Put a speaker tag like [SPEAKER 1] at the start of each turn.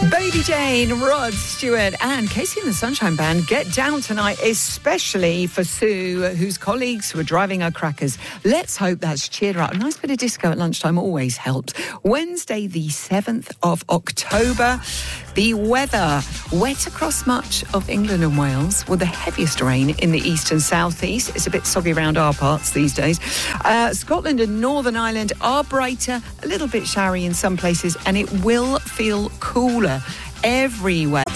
[SPEAKER 1] Baby Jane, Rod Stewart and Casey and the Sunshine Band get down tonight, especially for Sue, whose colleagues were driving her crackers. Let's hope that's cheered her up. A nice bit of disco at lunchtime always helps. Wednesday, the 7th of October. The weather, wet across much of England and Wales, with the heaviest rain in the east and southeast. It's a bit soggy around our parts these days. Scotland and Northern Ireland are brighter, a little bit showery in some places, and it will feel cooler everywhere.